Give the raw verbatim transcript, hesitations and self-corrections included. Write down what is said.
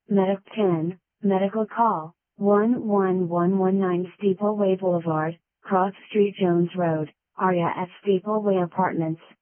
Medic ten, medical call, one one one one nine Steepleway Boulevard, Cross Street Jones Road, Aria at Steepleway Apartments.